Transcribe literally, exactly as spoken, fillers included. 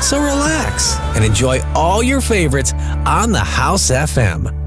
So relax and enjoy all your favorites on the House F M.